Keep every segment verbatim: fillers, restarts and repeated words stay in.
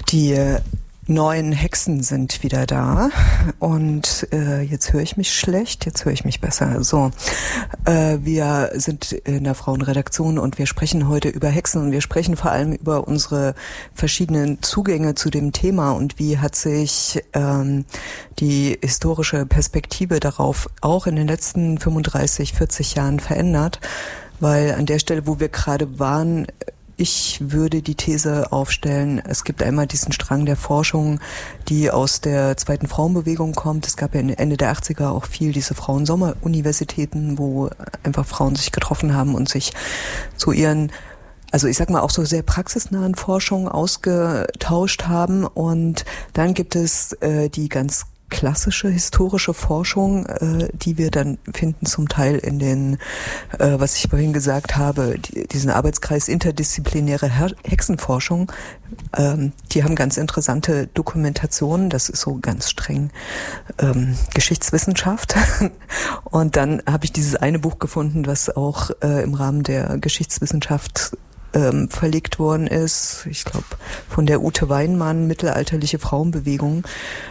Die neuen Hexen sind wieder da und äh, jetzt höre ich mich schlecht, jetzt höre ich mich besser. So, äh, wir sind in der Frauenredaktion und wir sprechen heute über Hexen und wir sprechen vor allem über unsere verschiedenen Zugänge zu dem Thema und wie hat sich ähm, die historische Perspektive darauf auch in den letzten fünfunddreißig, vierzig Jahren verändert, weil an der Stelle, wo wir gerade waren, ich würde die These aufstellen, es gibt einmal diesen Strang der Forschung, die aus der zweiten Frauenbewegung kommt. Es gab ja Ende der achtziger auch viel diese Frauensommeruniversitäten, wo einfach Frauen sich getroffen haben und sich zu ihren, also ich sag mal auch so sehr praxisnahen Forschungen ausgetauscht haben. Und dann gibt es äh, die ganz klassische historische Forschung, äh, die wir dann finden zum Teil in den, äh, was ich vorhin gesagt habe, die, diesen Arbeitskreis interdisziplinäre Her- Hexenforschung. Ähm, die haben ganz interessante Dokumentationen, das ist so ganz streng ähm, Geschichtswissenschaft. Und dann habe ich dieses eine Buch gefunden, was auch äh, im Rahmen der Geschichtswissenschaft ähm, verlegt worden ist. Ich glaube, von der Ute Weinmann, Mittelalterliche Frauenbewegung.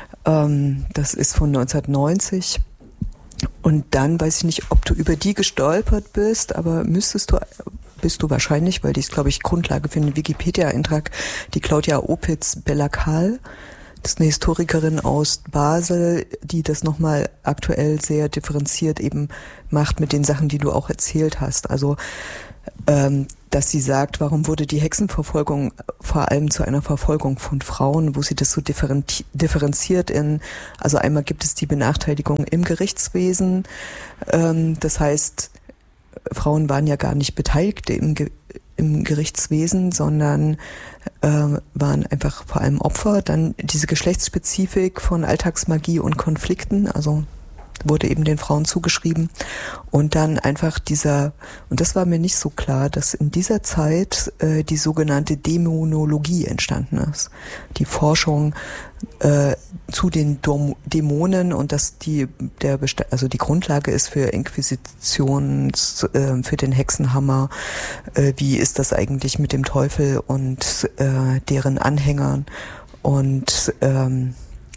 Das ist von neunzehnhundertneunzig und dann weiß ich nicht, ob du über die gestolpert bist, aber müsstest du, bist du wahrscheinlich, weil die ist, glaube ich, Grundlage für einen Wikipedia-Eintrag, die Claudia Opitz-Bellakal. Das ist eine Historikerin aus Basel, die das nochmal aktuell sehr differenziert eben macht mit den Sachen, die du auch erzählt hast. Also ähm, dass sie sagt, warum wurde die Hexenverfolgung vor allem zu einer Verfolgung von Frauen, wo sie das so differenzi- differenziert in, also einmal gibt es die Benachteiligung im Gerichtswesen, ähm, das heißt, Frauen waren ja gar nicht Beteiligte im, Ge- im Gerichtswesen, sondern äh, waren einfach vor allem Opfer, dann diese Geschlechtsspezifik von Alltagsmagie und Konflikten, also wurde eben den Frauen zugeschrieben und dann einfach dieser, und das war mir nicht so klar, dass in dieser Zeit äh, die sogenannte Dämonologie entstanden ist. Die Forschung äh, zu den Dom- Dämonen und dass die der Besta- also die Grundlage ist für Inquisition, äh, für den Hexenhammer. Äh, wie ist das eigentlich mit dem Teufel und äh, deren Anhängern? Und ähm,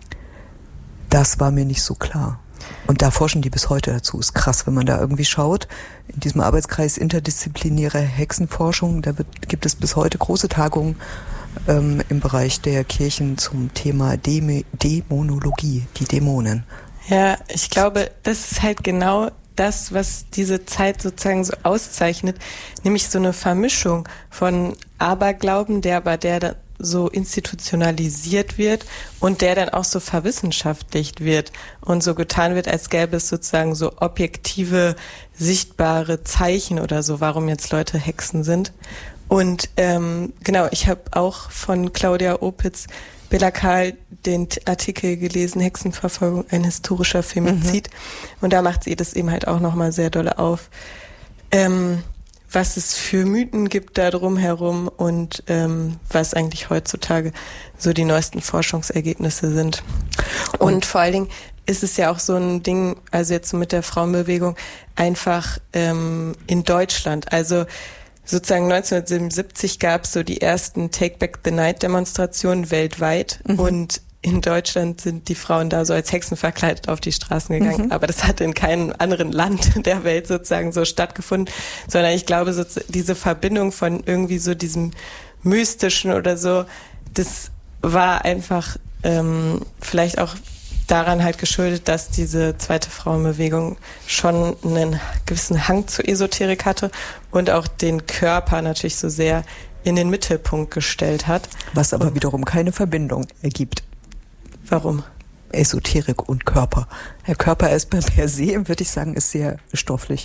das war mir nicht so klar. Und da forschen die bis heute dazu. Ist krass, wenn man da irgendwie schaut. In diesem Arbeitskreis interdisziplinäre Hexenforschung, da wird, gibt es bis heute große Tagungen ähm, im Bereich der Kirchen zum Thema Däme- Dämonologie, die Dämonen. Ja, ich glaube, das ist halt genau das, was diese Zeit sozusagen so auszeichnet, nämlich so eine Vermischung von Aberglauben, der aber der da so institutionalisiert wird und der dann auch so verwissenschaftlicht wird und so getan wird, als gäbe es sozusagen so objektive, sichtbare Zeichen oder so, warum jetzt Leute Hexen sind. Und ähm, genau, ich habe auch von Claudia Opitz-Bellakal den Artikel gelesen, Hexenverfolgung, ein historischer Femizid. Mhm. Und da macht sie das eben halt auch nochmal sehr dolle auf. Ähm, was es für Mythen gibt da drum herum und ähm, was eigentlich heutzutage so die neuesten Forschungsergebnisse sind. Und, und vor allen Dingen ist es ja auch so ein Ding, also jetzt so mit der Frauenbewegung, einfach ähm, in Deutschland. Also sozusagen neunzehnhundertsiebenundsiebzig gab es so die ersten Take Back the Night Demonstrationen weltweit mhm. und in Deutschland sind die Frauen da so als Hexen verkleidet auf die Straßen gegangen. Mhm. Aber das hat in keinem anderen Land der Welt sozusagen so stattgefunden, sondern ich glaube, so diese Verbindung von irgendwie so diesem Mystischen oder so, das war einfach ähm, vielleicht auch daran halt geschuldet, dass diese zweite Frauenbewegung schon einen gewissen Hang zur Esoterik hatte und auch den Körper natürlich so sehr in den Mittelpunkt gestellt hat. Was aber wiederum keine Verbindung ergibt. Warum? Esoterik und Körper. Der Körper ist per se, würde ich sagen, ist sehr stofflich.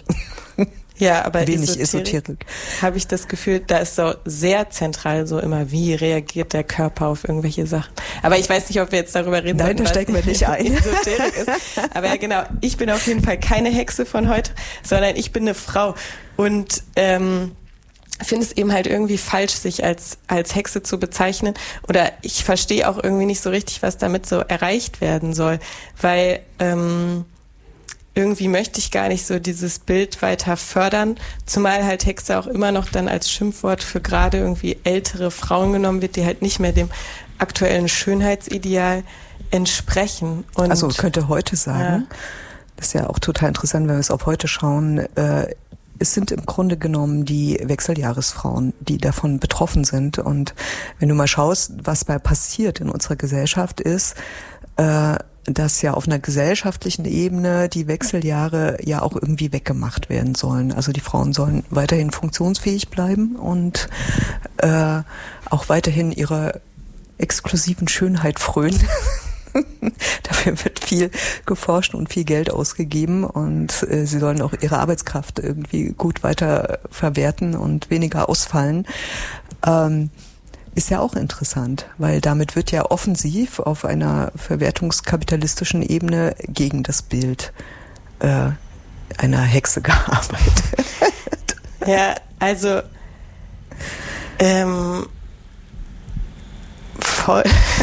Ja, aber wenig Esoterik, Esoterik. Habe ich das Gefühl, da ist so sehr zentral so immer, wie reagiert der Körper auf irgendwelche Sachen. Aber ich weiß nicht, ob wir jetzt darüber reden. Nein, da steigen wir nicht ein. Esoterik ist. Aber ja, genau, ich bin auf jeden Fall keine Hexe von heute, sondern ich bin eine Frau. Und ähm, finde es eben halt irgendwie falsch, sich als als Hexe zu bezeichnen. Oder ich verstehe auch irgendwie nicht so richtig, was damit so erreicht werden soll. Weil ähm, irgendwie möchte ich gar nicht so dieses Bild weiter fördern, zumal halt Hexe auch immer noch dann als Schimpfwort für gerade irgendwie ältere Frauen genommen wird, die halt nicht mehr dem aktuellen Schönheitsideal entsprechen. Und also könnte heute sagen, ja. Das ist ja auch total interessant, wenn wir es auf heute schauen, äh, es sind im Grunde genommen die Wechseljahresfrauen, die davon betroffen sind. Und wenn du mal schaust, was bei passiert in unserer Gesellschaft ist, äh, dass ja auf einer gesellschaftlichen Ebene die Wechseljahre ja auch irgendwie weggemacht werden sollen. Also die Frauen sollen weiterhin funktionsfähig bleiben und äh, auch weiterhin ihrer exklusiven Schönheit frönen. Dafür wird viel geforscht und viel Geld ausgegeben und äh, sie sollen auch ihre Arbeitskraft irgendwie gut weiter verwerten und weniger ausfallen. Ähm, Ist ja auch interessant, weil damit wird ja offensiv auf einer verwertungskapitalistischen Ebene gegen das Bild äh, einer Hexe gearbeitet. Ja, also ähm, voll.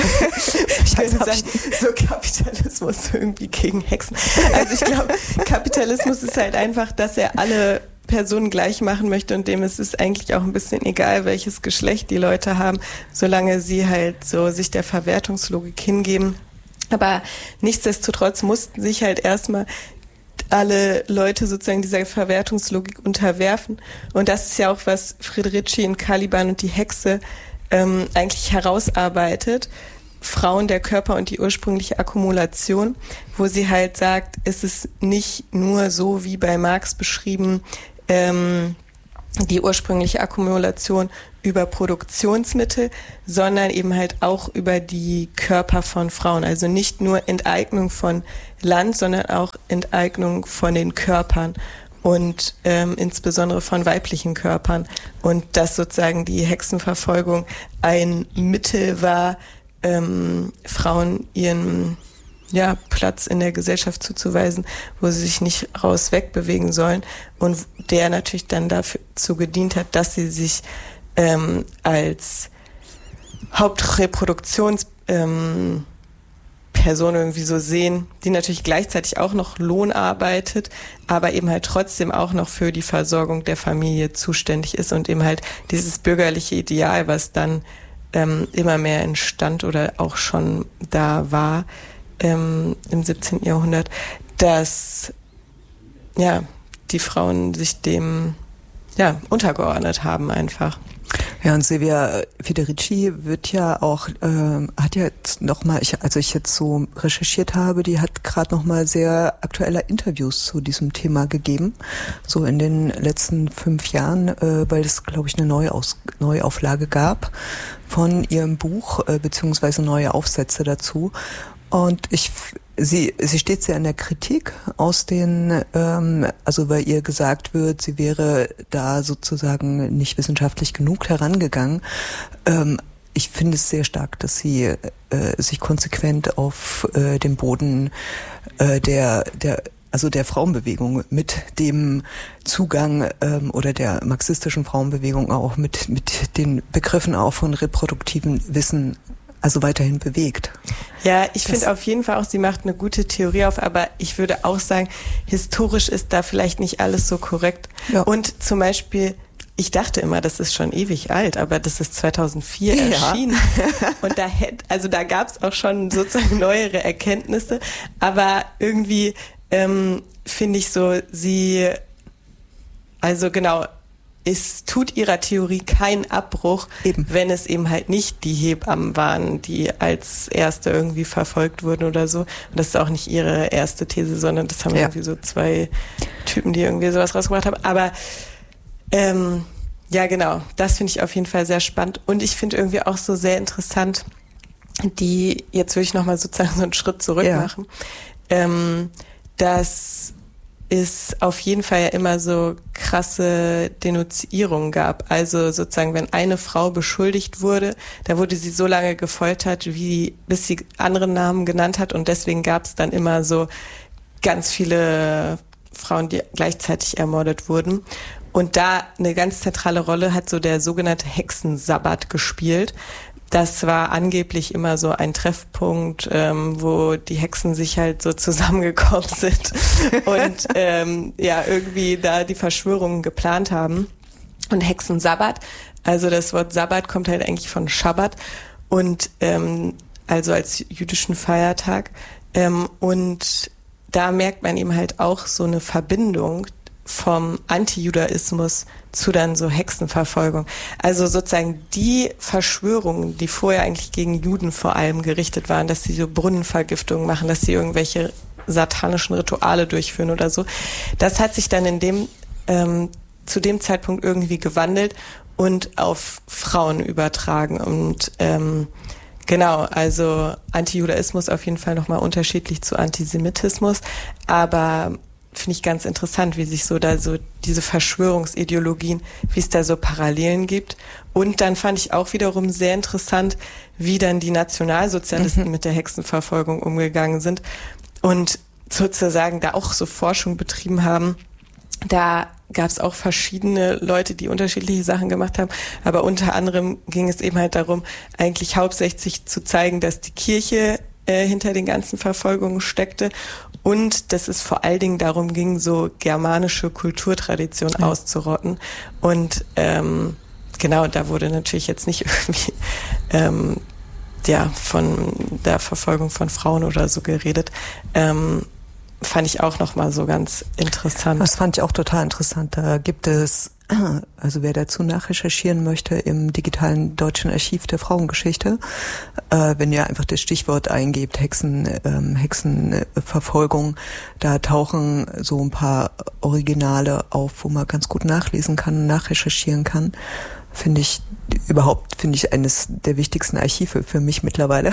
Ich würde sagen, so Kapitalismus irgendwie gegen Hexen. Also ich glaube, Kapitalismus ist halt einfach, dass er alle Personen gleich machen möchte und dem ist es eigentlich auch ein bisschen egal, welches Geschlecht die Leute haben, solange sie halt so sich der Verwertungslogik hingeben. Aber nichtsdestotrotz mussten sich halt erstmal alle Leute sozusagen dieser Verwertungslogik unterwerfen. Und das ist ja auch, was Friedrici in Caliban und die Hexe ähm, eigentlich herausarbeitet. Frauen, der Körper und die ursprüngliche Akkumulation, wo sie halt sagt, es ist nicht nur so wie bei Marx beschrieben, ähm, die ursprüngliche Akkumulation über Produktionsmittel, sondern eben halt auch über die Körper von Frauen. Also nicht nur Enteignung von Land, sondern auch Enteignung von den Körpern und ähm, insbesondere von weiblichen Körpern. Und dass sozusagen die Hexenverfolgung ein Mittel war, ähm, Frauen ihren ja, Platz in der Gesellschaft zuzuweisen, wo sie sich nicht raus wegbewegen sollen und der natürlich dann dazu gedient hat, dass sie sich ähm, als Hauptreproduktionsperson ähm, irgendwie so sehen, die natürlich gleichzeitig auch noch Lohn arbeitet, aber eben halt trotzdem auch noch für die Versorgung der Familie zuständig ist und eben halt dieses bürgerliche Ideal, was dann ähm, immer mehr entstand oder auch schon da war, im siebzehnten Jahrhundert, dass ja die Frauen sich dem ja untergeordnet haben einfach. Ja, und Silvia Federici wird ja auch, äh, hat ja jetzt nochmal, ich, also ich jetzt so recherchiert habe, die hat gerade nochmal sehr aktuelle Interviews zu diesem Thema gegeben, so in den letzten fünf Jahren, äh, weil es, glaube ich, eine Neuaus- Neuauflage gab von ihrem Buch, äh, beziehungsweise neue Aufsätze dazu. Und ich, sie, sie steht sehr in der Kritik aus den, ähm, also weil ihr gesagt wird, sie wäre da sozusagen nicht wissenschaftlich genug herangegangen. Ähm, ich finde es sehr stark, dass sie äh, sich konsequent auf äh, dem Boden äh, der, der, also der Frauenbewegung mit dem Zugang ähm, oder der marxistischen Frauenbewegung auch mit, mit den Begriffen auch von reproduktivem Wissen also weiterhin bewegt. Ja, ich finde auf jeden Fall auch, sie macht eine gute Theorie auf, aber ich würde auch sagen, historisch ist da vielleicht nicht alles so korrekt. Ja. Und zum Beispiel, ich dachte immer, das ist schon ewig alt, aber das ist zweitausendvier ja. erschienen. Und da hätte, also da gab es auch schon sozusagen neuere Erkenntnisse, aber irgendwie ähm, finde ich so, sie, also genau, es tut ihrer Theorie keinen Abbruch, eben. Wenn es eben halt nicht die Hebammen waren, die als erste irgendwie verfolgt wurden oder so. Und das ist auch nicht ihre erste These, sondern das haben ja. irgendwie so zwei Typen, die irgendwie sowas rausgebracht haben. Aber ähm, ja, genau, das finde ich auf jeden Fall sehr spannend. Und ich finde irgendwie auch so sehr interessant, die, jetzt würde ich nochmal sozusagen so einen Schritt zurück ja. machen, ähm, dass es auf jeden Fall ja immer so krasse Denunzierungen gab. Also sozusagen, wenn eine Frau beschuldigt wurde, da wurde sie so lange gefoltert, wie bis sie andere Namen genannt hat. Und deswegen gab es dann immer so ganz viele Frauen, die gleichzeitig ermordet wurden. Und da eine ganz zentrale Rolle hat so der sogenannte Hexensabbat gespielt. das war angeblich immer so ein Treffpunkt, ähm, wo die Hexen sich halt so zusammengekommen sind und ähm, ja irgendwie da die Verschwörungen geplant haben. Und Hexensabbat, also das Wort Sabbat kommt halt eigentlich von Schabbat und ähm, also als jüdischen Feiertag. Ähm, und da merkt man eben halt auch so eine Verbindung vom Antijudaismus zu dann so Hexenverfolgung. Also sozusagen die Verschwörungen, die vorher eigentlich gegen Juden vor allem gerichtet waren, dass sie so Brunnenvergiftungen machen, dass sie irgendwelche satanischen Rituale durchführen oder so, das hat sich dann in dem ähm, zu dem Zeitpunkt irgendwie gewandelt und auf Frauen übertragen. Und ähm, genau, also Antijudaismus auf jeden Fall nochmal unterschiedlich zu Antisemitismus, aber finde ich ganz interessant, wie sich so da so diese Verschwörungsideologien, wie es da so Parallelen gibt. Und dann fand ich auch wiederum sehr interessant, wie dann die Nationalsozialisten mhm. mit der Hexenverfolgung umgegangen sind und sozusagen da auch so Forschung betrieben haben. Da gab es auch verschiedene Leute, die unterschiedliche Sachen gemacht haben, aber unter anderem ging es eben halt darum, eigentlich hauptsächlich zu zeigen, dass die Kirche äh, hinter den ganzen Verfolgungen steckte und dass es vor allen Dingen darum ging, so germanische Kulturtradition ja. auszurotten. Und ähm, genau, da wurde natürlich jetzt nicht irgendwie ähm, ja von der Verfolgung von Frauen oder so geredet. Ähm, fand ich auch nochmal so ganz interessant. Das fand ich auch total interessant. Da gibt es, also wer dazu nachrecherchieren möchte, im digitalen Deutschen Archiv der Frauengeschichte, äh, wenn ihr einfach das Stichwort eingebt, Hexen, ähm, Hexenverfolgung, da tauchen so ein paar Originale auf, wo man ganz gut nachlesen kann, nachrecherchieren kann. Finde ich überhaupt, finde ich eines der wichtigsten Archive für mich mittlerweile,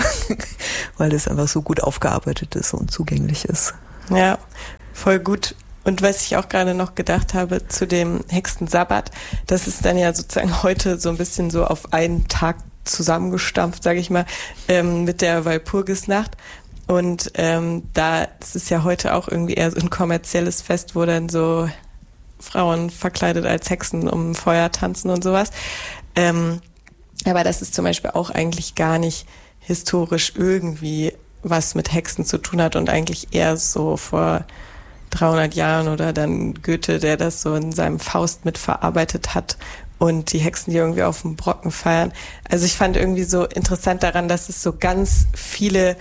weil das einfach so gut aufgearbeitet ist und zugänglich ist. Ja, voll gut. Und was ich auch gerade noch gedacht habe zu dem Hexensabbat, das ist dann ja sozusagen heute so ein bisschen so auf einen Tag zusammengestampft, sage ich mal, ähm, mit der Walpurgisnacht. Und ähm, da, das ist ja heute auch irgendwie eher so ein kommerzielles Fest, wo dann so Frauen verkleidet als Hexen um Feuer tanzen und sowas. Ähm, aber das ist zum Beispiel auch eigentlich gar nicht historisch irgendwie was mit Hexen zu tun hat und eigentlich eher so vor dreihundert Jahren oder dann Goethe, der das so in seinem Faust mit verarbeitet hat und die Hexen, die irgendwie auf dem Brocken feiern. Also ich fand irgendwie so interessant daran, dass es so ganz viele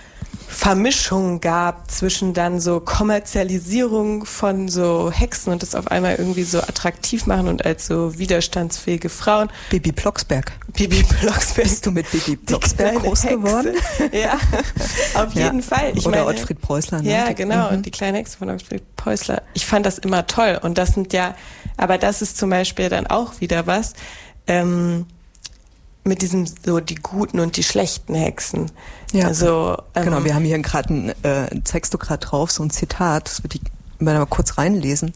Vermischungen gab zwischen dann so Kommerzialisierung von so Hexen und das auf einmal irgendwie so attraktiv machen und als so widerstandsfähige Frauen. Bibi Blocksberg. Bibi Blocksberg. Bist du mit Bibi Blocksberg groß Hexe. geworden? Ja, auf ja. jeden Fall. Ich Oder meine, Ottfried Preußler. Ne? Ja, genau. Mhm. Und die kleine Hexe von Ottfried Preußler. Ich fand das immer toll. Und das sind ja, aber das ist zum Beispiel dann auch wieder was, ähm, mit diesem so die guten und die schlechten Hexen. Ja, also, ähm, genau. Wir haben hier gerade ein, äh, zeigst du gerade drauf, so ein Zitat, das würde ich mal kurz reinlesen.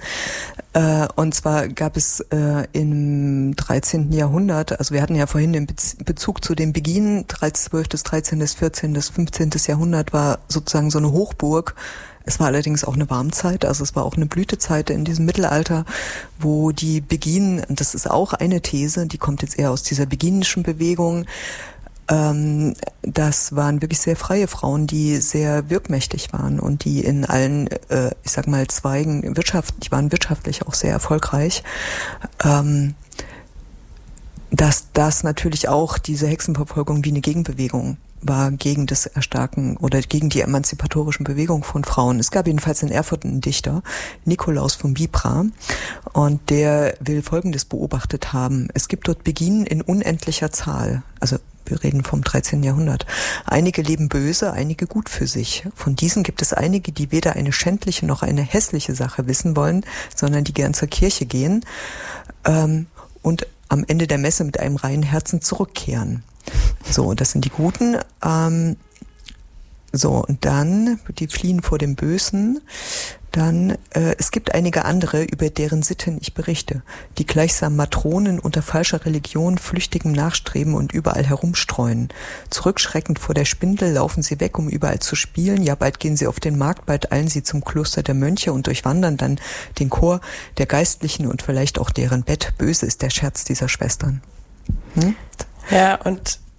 Äh, und zwar gab es äh, im dreizehnten Jahrhundert, also wir hatten ja vorhin den Bez- Bezug zu dem Beginn, zwölftes, dreizehntes, vierzehntes, fünfzehntes Jahrhundert war sozusagen so eine Hochburg. Es war allerdings auch eine Warmzeit, also es war auch eine Blütezeit in diesem Mittelalter, wo die Beginen, und das ist auch eine These, die kommt jetzt eher aus dieser beginischen Bewegung, ähm, das waren wirklich sehr freie Frauen, die sehr wirkmächtig waren und die in allen, äh, ich sag mal, Zweigen Wirtschaft, die waren wirtschaftlich auch sehr erfolgreich. Ähm, dass das natürlich auch diese Hexenverfolgung wie eine Gegenbewegung war gegen das Erstarken oder gegen die emanzipatorischen Bewegungen von Frauen. Es gab jedenfalls in Erfurt einen Dichter, Nikolaus von Bibra, und der will Folgendes beobachtet haben. Es gibt dort Beginen in unendlicher Zahl, also wir reden vom dreizehnten Jahrhundert. Einige leben böse, einige gut für sich. Von diesen gibt es einige, die weder eine schändliche noch eine hässliche Sache wissen wollen, sondern die gern zur Kirche gehen ähm, und am Ende der Messe mit einem reinen Herzen zurückkehren. So, das sind die Guten. Ähm, so, und dann, die fliehen vor dem Bösen. Dann, äh, es gibt einige andere, über deren Sitten ich berichte, die gleichsam Matronen unter falscher Religion flüchtigem nachstreben und überall herumstreuen. Zurückschreckend vor der Spindel laufen sie weg, um überall zu spielen. Ja, bald gehen sie auf den Markt, bald eilen sie zum Kloster der Mönche und durchwandern dann den Chor der Geistlichen und vielleicht auch deren Bett. Böse ist der Scherz dieser Schwestern. Hm? Ja, und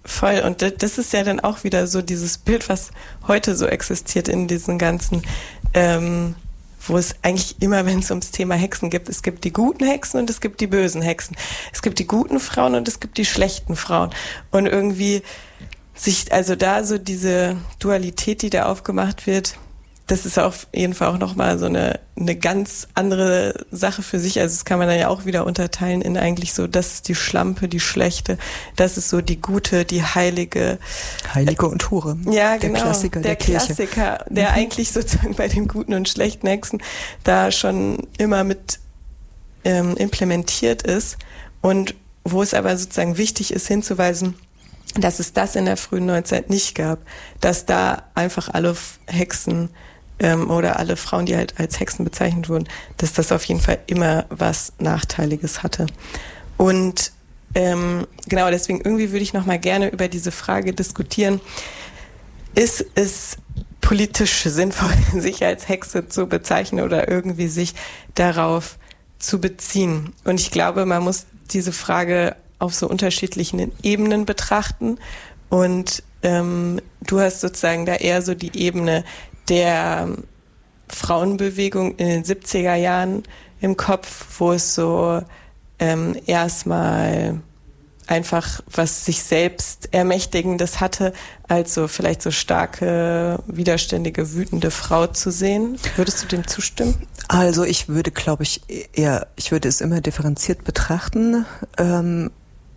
Voll. Und das ist ja dann auch wieder so dieses Bild, was heute so existiert in diesen ganzen, ähm, wo es eigentlich immer, wenn es ums Thema Hexen gibt, es gibt die guten Hexen und es gibt die bösen Hexen. Es gibt die guten Frauen und es gibt die schlechten Frauen. Und irgendwie sich, also da so diese Dualität, die da aufgemacht wird, das ist auf jeden Fall auch nochmal so eine, eine ganz andere Sache für sich. Also das kann man dann ja auch wieder unterteilen in eigentlich so, das ist die Schlampe, die Schlechte, das ist so die Gute, die Heilige. Heilige und Hure. Ja, der genau. Klassiker der, der Klassiker, Kirche. der mhm. eigentlich sozusagen bei den guten und schlechten Hexen da schon immer mit ähm, implementiert ist und wo es aber sozusagen wichtig ist hinzuweisen, dass es das in der frühen Neuzeit nicht gab, dass da einfach alle Hexen ähm, oder alle Frauen, die halt als Hexen bezeichnet wurden, dass das auf jeden Fall immer was Nachteiliges hatte. Und ähm, genau deswegen irgendwie würde ich noch mal gerne über diese Frage diskutieren, ist es politisch sinnvoll, sich als Hexe zu bezeichnen oder irgendwie sich darauf zu beziehen? Und ich glaube, man muss diese Frage auf so unterschiedlichen Ebenen betrachten und ähm, du hast sozusagen da eher so die Ebene der Frauenbewegung in den siebziger Jahren im Kopf, wo es so ähm, erstmal einfach was sich selbst Ermächtigendes hatte, als so vielleicht so starke, widerständige, wütende Frau zu sehen. Würdest du dem zustimmen? Also ich würde, glaube ich, eher, ich würde es immer differenziert betrachten. Ähm,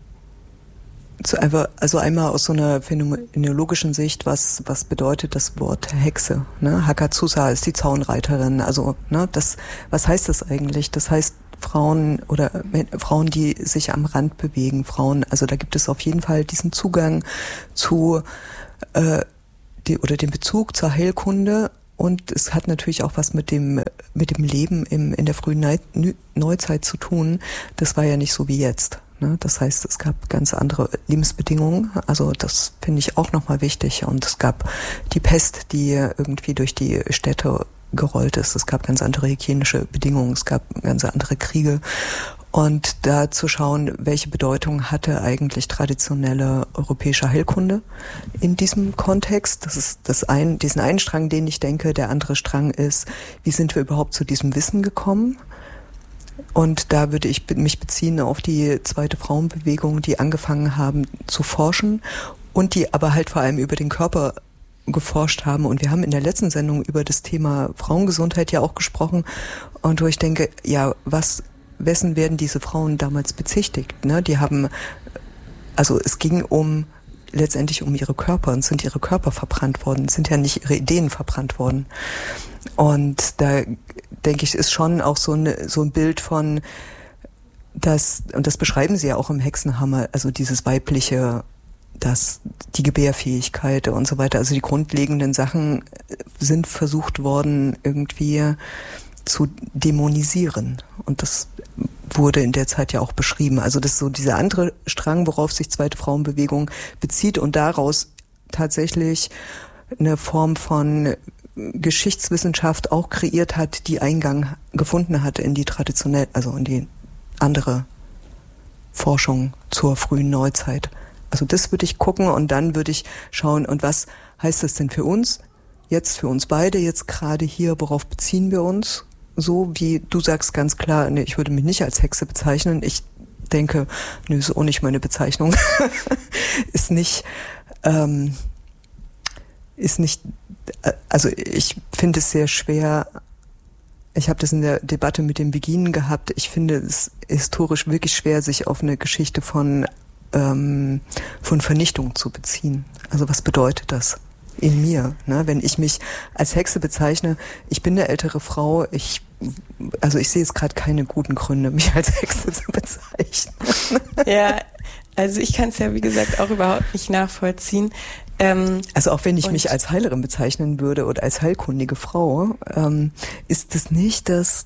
zu einfach, also einmal aus so einer phänomenologischen Sicht, was was bedeutet das Wort Hexe? Ne? Hakazusa ist die Zaunreiterin. Also ne, das, was heißt das eigentlich? Das heißt Frauen oder äh, Frauen, die sich am Rand bewegen. Frauen, also da gibt es auf jeden Fall diesen Zugang zu äh, die, oder den Bezug zur Heilkunde. Und es hat natürlich auch was mit dem mit dem Leben im, in der frühen Neu- Neuzeit zu tun. Das war ja nicht so wie jetzt. Ne? Das heißt, es gab ganz andere Lebensbedingungen. Also das finde ich auch nochmal wichtig. Und es gab die Pest, die irgendwie durch die Städte gerollt ist. Es gab ganz andere hygienische Bedingungen. Es gab ganz andere Kriege. Und da zu schauen, welche Bedeutung hatte eigentlich traditionelle europäische Heilkunde in diesem Kontext. Das ist das ein, diesen einen Strang, den ich denke. Der andere Strang ist, wie sind wir überhaupt zu diesem Wissen gekommen? Und da würde ich mich beziehen auf die zweite Frauenbewegung, die angefangen haben zu forschen und die aber halt vor allem über den Körper geforscht haben. Und wir haben in der letzten Sendung über das Thema Frauengesundheit ja auch gesprochen. Und wo ich denke, ja, was wessen werden diese Frauen damals bezichtigt? Ne? Die haben, also es ging um letztendlich um ihre Körper und sind ihre Körper verbrannt worden, sind ja nicht ihre Ideen verbrannt worden. Und da denke ich, ist schon auch so, eine, so ein Bild von, das, und das beschreiben sie ja auch im Hexenhammer, also dieses weibliche, das, die Gebärfähigkeit und so weiter, also die grundlegenden Sachen sind versucht worden, irgendwie zu dämonisieren. Und das wurde in der Zeit ja auch beschrieben. Also das ist so dieser andere Strang, worauf sich zweite Frauenbewegung bezieht und daraus tatsächlich eine Form von Geschichtswissenschaft auch kreiert hat, die Eingang gefunden hat in die traditionell, also in die andere Forschung zur frühen Neuzeit. Also das würde ich gucken und dann würde ich schauen, und was heißt das denn für uns? Jetzt für uns beide, jetzt gerade hier, worauf beziehen wir uns? So wie du sagst ganz klar, ne, ich würde mich nicht als Hexe bezeichnen. Ich denke, nö, ist auch nicht meine Bezeichnung. ist nicht, ähm, ist nicht, also ich finde es sehr schwer, ich habe das in der Debatte mit dem Beginen gehabt, ich finde es historisch wirklich schwer, sich auf eine Geschichte von, ähm, von Vernichtung zu beziehen. Also was bedeutet das in mir, ne? Wenn ich mich als Hexe bezeichne, ich bin eine ältere Frau, ich, also ich sehe jetzt gerade keine guten Gründe, mich als Hexe zu bezeichnen. Ja, also ich kann es ja wie gesagt auch überhaupt nicht nachvollziehen. Ähm, also auch wenn ich mich als Heilerin bezeichnen würde oder als heilkundige Frau, ähm, ist es nicht das,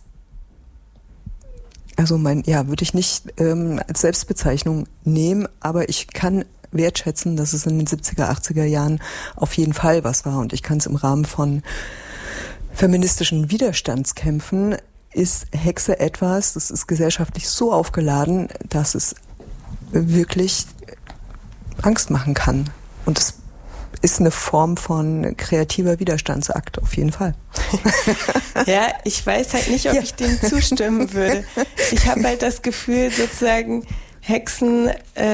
also mein, ja, würde ich nicht ähm, als Selbstbezeichnung nehmen, aber ich kann wertschätzen, dass es in den siebziger, achtziger Jahren auf jeden Fall was war. Und ich kann es im Rahmen von feministischen Widerstandskämpfen, ist Hexe etwas, das ist gesellschaftlich so aufgeladen, dass es wirklich Angst machen kann. Und das ist eine Form von kreativer Widerstandsakt, auf jeden Fall. Ja, ich weiß halt nicht, ob ja. ich dem zustimmen würde. Ich habe halt das Gefühl, sozusagen, Hexen,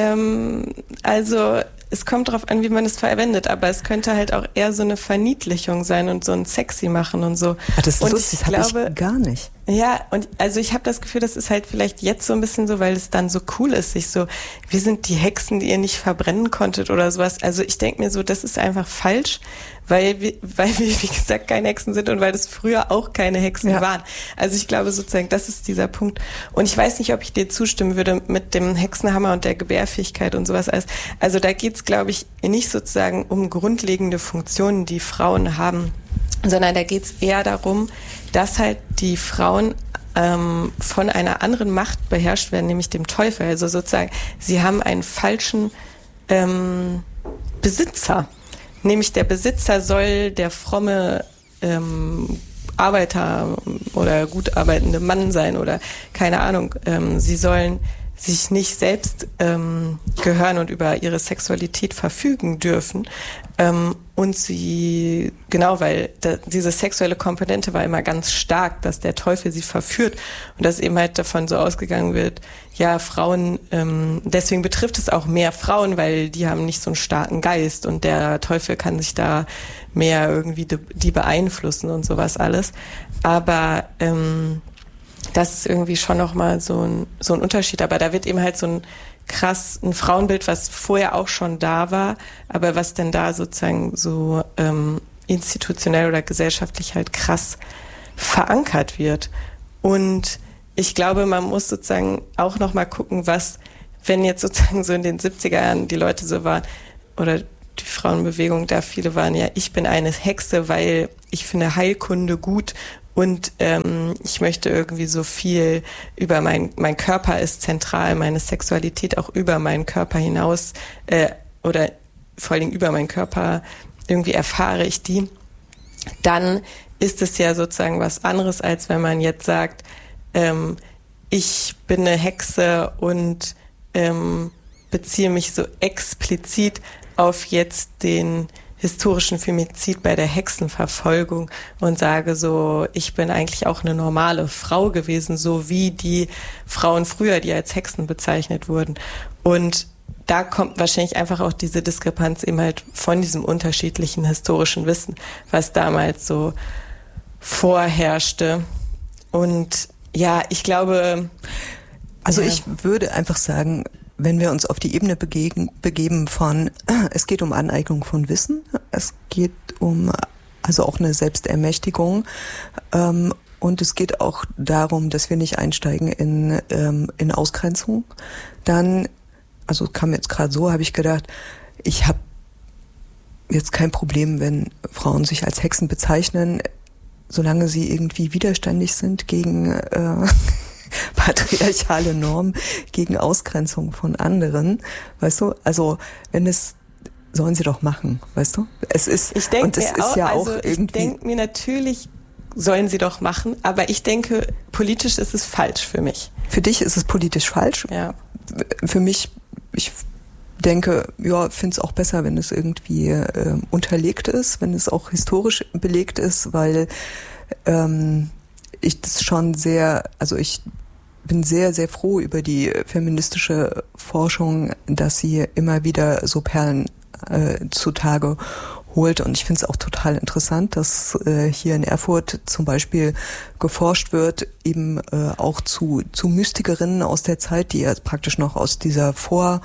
ähm, also es kommt darauf an, wie man es verwendet, aber es könnte halt auch eher so eine Verniedlichung sein und so ein Sexy machen und so. Ach, das ist und lustig, das habe ich gar nicht. Ja, und also ich habe das Gefühl, das ist halt vielleicht jetzt so ein bisschen so, weil es dann so cool ist, sich so, wir sind die Hexen, die ihr nicht verbrennen konntet oder sowas. Also ich denke mir so, das ist einfach falsch, weil wir, weil wir, wie gesagt, keine Hexen sind und weil das früher auch keine Hexen ja. waren. Also ich glaube sozusagen, das ist dieser Punkt. Und ich weiß nicht, ob ich dir zustimmen würde mit dem Hexenhammer und der Gebärfähigkeit und sowas alles. Also da geht's, glaube ich, nicht sozusagen um grundlegende Funktionen, die Frauen haben, sondern da geht's eher darum, dass halt die Frauen ähm, von einer anderen Macht beherrscht werden, nämlich dem Teufel. Also sozusagen, sie haben einen falschen ähm, Besitzer. Nämlich der Besitzer soll der fromme ähm, Arbeiter oder gut arbeitende Mann sein oder keine Ahnung. Ähm, sie sollen sich nicht selbst ähm, gehören und über ihre Sexualität verfügen dürfen. Ähm, und sie, genau, weil da, diese sexuelle Komponente war immer ganz stark, dass der Teufel sie verführt und dass eben halt davon so ausgegangen wird, ja, Frauen, ähm, deswegen betrifft es auch mehr Frauen, weil die haben nicht so einen starken Geist und der Teufel kann sich da mehr irgendwie die, die beeinflussen und sowas alles. Aber ähm, das ist irgendwie schon nochmal so ein, so ein Unterschied. Aber da wird eben halt so ein krass, ein Frauenbild, was vorher auch schon da war, aber was denn da sozusagen so ähm, institutionell oder gesellschaftlich halt krass verankert wird. Und ich glaube, man muss sozusagen auch nochmal gucken, was, wenn jetzt sozusagen so in den siebziger Jahren die Leute so waren, oder die Frauenbewegung, da viele waren, ja, ich bin eine Hexe, weil ich finde Heilkunde gut und ähm, ich möchte irgendwie so viel über mein, mein Körper ist zentral, meine Sexualität auch über meinen Körper hinaus äh, oder vor allen Dingen über meinen Körper irgendwie erfahre ich die, dann ist es ja sozusagen was anderes, als wenn man jetzt sagt, ähm, ich bin eine Hexe und ähm, beziehe mich so explizit auf jetzt den historischen Femizid bei der Hexenverfolgung und sage so, ich bin eigentlich auch eine normale Frau gewesen, so wie die Frauen früher, die als Hexen bezeichnet wurden. Und da kommt wahrscheinlich einfach auch diese Diskrepanz eben halt von diesem unterschiedlichen historischen Wissen, was damals so vorherrschte. Und ja, ich glaube... Also ja. ich würde einfach sagen, wenn wir uns auf die Ebene begegen, begeben von, es geht um Aneignung von Wissen, es geht um also auch eine Selbstermächtigung ähm, und es geht auch darum, dass wir nicht einsteigen in, ähm, in Ausgrenzung, dann, also kam jetzt gerade so, habe ich gedacht, ich habe jetzt kein Problem, wenn Frauen sich als Hexen bezeichnen, solange sie irgendwie widerständig sind gegen... Äh, patriarchale Normen, gegen Ausgrenzung von anderen, weißt du? Also wenn es, sollen sie doch machen, weißt du? Es ist, ich denk und es mir ist auch, ja also auch irgendwie. Ich denke mir natürlich, sollen sie doch machen, aber ich denke, politisch ist es falsch für mich. Für dich ist es politisch falsch. Ja. Für mich, ich denke, ja, finde es auch besser, wenn es irgendwie äh, unterlegt ist, wenn es auch historisch belegt ist, weil ähm, ich das schon sehr, also ich bin sehr, sehr froh über die feministische Forschung, dass sie immer wieder so Perlen äh, zutage holt. Und ich finde es auch total interessant, dass äh, hier in Erfurt zum Beispiel geforscht wird, eben äh, auch zu, zu Mystikerinnen aus der Zeit, die ja praktisch noch aus dieser vor,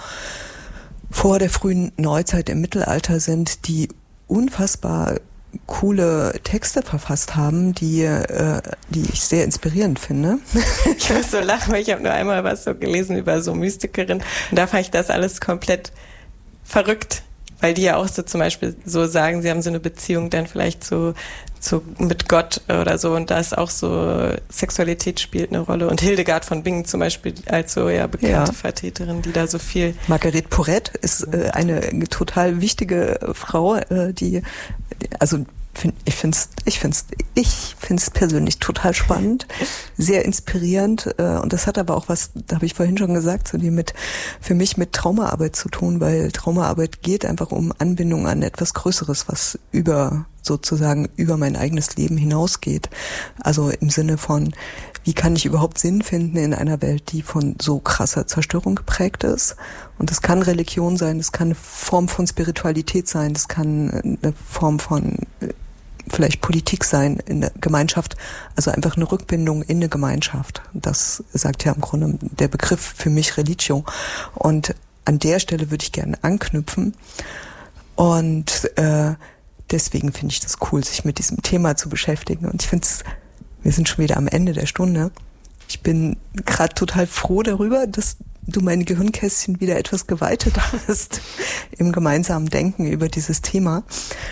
vor der frühen Neuzeit im Mittelalter sind, die unfassbar coole Texte verfasst haben, die äh, die ich sehr inspirierend finde. Ich muss so lachen, weil ich habe nur einmal was so gelesen über so Mystikerinnen und da fand ich das alles komplett verrückt, weil die ja auch so zum Beispiel so sagen, sie haben so eine Beziehung dann vielleicht zu, zu mit Gott oder so und da ist auch so Sexualität spielt eine Rolle und Hildegard von Bingen zum Beispiel als so ja bekannte ja. Vertreterin, die da so viel... Marguerite Porete ist äh, eine total wichtige Frau, äh, die also find, ich finde es ich find's, ich find's persönlich total spannend, sehr inspirierend. Äh, und das hat aber auch was, da habe ich vorhin schon gesagt, zu dem mit für mich mit Traumaarbeit zu tun, weil Traumaarbeit geht einfach um Anbindung an etwas Größeres, was über sozusagen über mein eigenes Leben hinausgeht. Also im Sinne von, wie kann ich überhaupt Sinn finden in einer Welt, die von so krasser Zerstörung geprägt ist? Und das kann Religion sein, das kann eine Form von Spiritualität sein, das kann eine Form von vielleicht Politik sein in der Gemeinschaft, also einfach eine Rückbindung in eine Gemeinschaft. Das sagt ja im Grunde der Begriff für mich Religio. Und an der Stelle würde ich gerne anknüpfen. Und äh, deswegen finde ich das cool, sich mit diesem Thema zu beschäftigen. Und ich finde es, wir sind schon wieder am Ende der Stunde. Ich bin gerade total froh darüber, dass du meine Gehirnkästchen wieder etwas geweitet hast im gemeinsamen Denken über dieses Thema.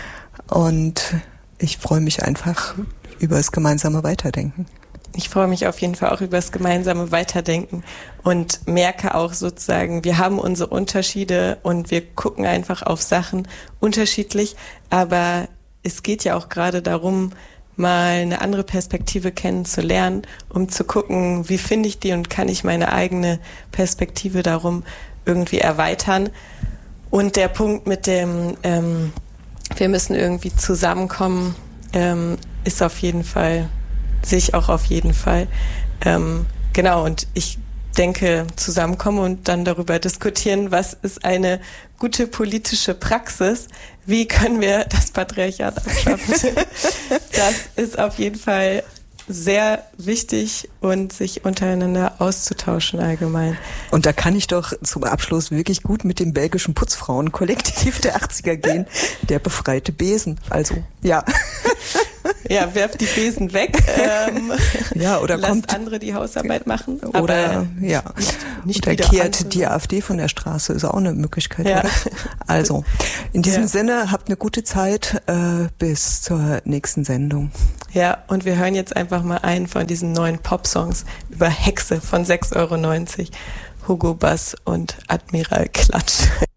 Und ich freue mich einfach über das gemeinsame Weiterdenken. Ich freue mich auf jeden Fall auch über das gemeinsame Weiterdenken und merke auch sozusagen, wir haben unsere Unterschiede und wir gucken einfach auf Sachen unterschiedlich, aber es geht ja auch gerade darum, mal eine andere Perspektive kennenzulernen, um zu gucken, wie finde ich die und kann ich meine eigene Perspektive darum irgendwie erweitern. Und der Punkt mit dem, ähm, wir müssen irgendwie zusammenkommen, ähm, ist auf jeden Fall, sehe ich auch auf jeden Fall. Ähm, genau, und ich denke, zusammenkommen und dann darüber diskutieren, was ist eine gute politische Praxis, wie können wir das Patriarchat abschaffen. Das ist auf jeden Fall sehr wichtig und sich untereinander auszutauschen allgemein. Und da kann ich doch zum Abschluss wirklich gut mit dem belgischen Putzfrauenkollektiv der achtziger gehen, der befreite Besen. Also, ja. Ja, werft die Besen weg. Ähm, ja, oder lasst kommt andere die Hausarbeit machen. Oder ja, nicht, nicht oder kehrt an, die AfD von der Straße, ist auch eine Möglichkeit. Ja. Oder? Also, in diesem ja. Sinne, habt eine gute Zeit äh, bis zur nächsten Sendung. Ja, und wir hören jetzt einfach mal einen von diesen neuen Pop-Songs über Hexe von sechs Euro neunzig. Hugo Bass und Admiral Klatsch.